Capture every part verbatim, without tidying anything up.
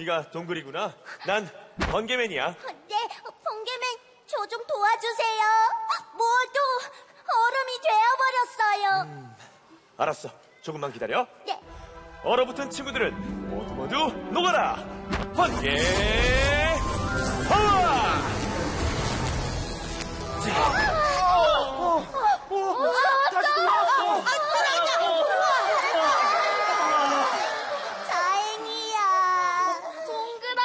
네가 동글이구나. 난 번개맨이야. 네, 번개맨 저 좀 도와주세요. 모두 얼음이 되어버렸어요. 음, 알았어. 조금만 기다려. 네. 얼어붙은 친구들은 모두 모두 녹아라. 번개 파워! 다시 돌아왔어. 다행이야. 동글아.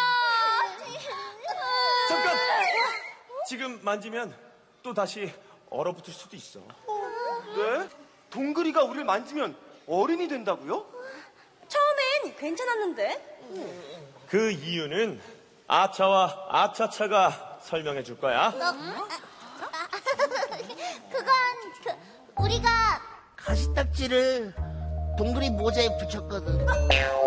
잠깐! 지금 만지면 또 다시 얼어붙을 수도 있어. 네? 동글이가 우리를 만지면 얼음이 된다고요? 처음엔 괜찮았는데. 그 이유는 아차와 아차차가 설명해 줄 거야. 그건 그 우리가 가시딱지를 동그리 모자에 붙였거든.